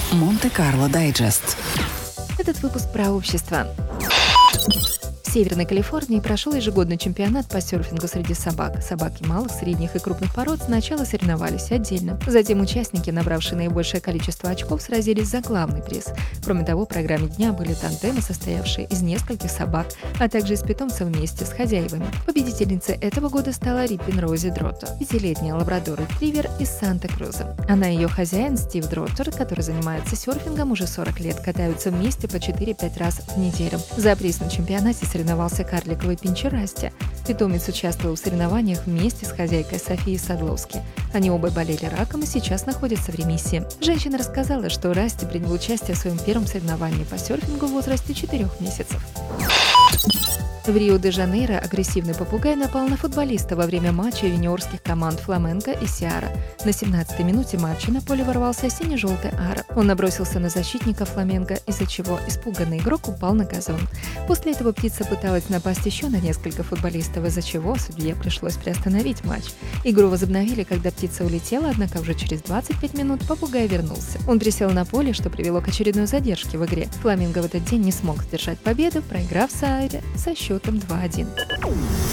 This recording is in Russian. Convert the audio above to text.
Монте-Карло Дайджест. Этот выпуск про общество. В Северной Калифорнии прошел ежегодный чемпионат по серфингу среди собак. Собаки малых, средних и крупных пород сначала соревновались отдельно. Затем участники, набравшие наибольшее количество очков, сразились за главный приз. Кроме того, в программе дня были тандемы, состоявшие из нескольких собак, а также из питомцев вместе с хозяевами. Победительницей этого года стала Риппин Рози Дроттер, 5-летняя лабрадор-ретривер из Санта-Круза. Она и ее хозяин Стив Дроттер, который занимается серфингом уже 40 лет, катаются вместе по 4-5 раз в неделю. За приз на чемпионате соревновался карликовый пинчер Расти. Питомец участвовал в соревнованиях вместе с хозяйкой Софией Садловски. Они оба болели раком и сейчас находятся в ремиссии. Женщина рассказала, что Расти принял участие в своем первом соревновании по серфингу в возрасте 4 месяцев. В Рио-де-Жанейро агрессивный попугай напал на футболиста во время матча юниорских команд Фламенго и Сеара. На 17-й минуте матча на поле ворвался сине-желтый ара. Он набросился на защитника Фламенго, из-за чего испуганный игрок упал на газон. После этого птица пыталась напасть еще на несколько футболистов, из-за чего судье пришлось приостановить матч. Игру возобновили, когда птица улетела, однако уже через 25 минут попугай вернулся. Он присел на поле, что привело к очередной задержке в игре. Фламенго в этот день не смог сдержать победу, проиграв Сааре со счетом 2-1.